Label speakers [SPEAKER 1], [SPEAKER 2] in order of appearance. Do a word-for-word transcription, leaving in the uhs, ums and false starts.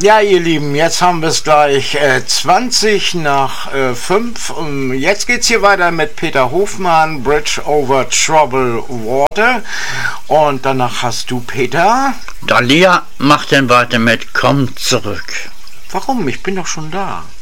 [SPEAKER 1] Ja, ihr Lieben, jetzt haben wir es gleich äh, zwanzig nach äh, fünf. Um, jetzt geht's hier weiter mit Peter Hofmann, Bridge over Troubled Water. Und danach hast du, Peter.
[SPEAKER 2] Dalia macht dann weiter mit Komm zurück.
[SPEAKER 1] Warum? Ich bin doch schon da.